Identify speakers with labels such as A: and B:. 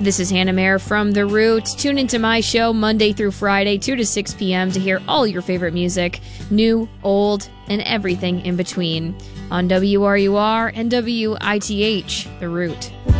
A: This is Hannah Mayer from The Root. Tune into my show Monday through Friday, 2 to 6 p.m. to hear all your favorite music, new, old, and everything in between on WRUR and WITH, The Root.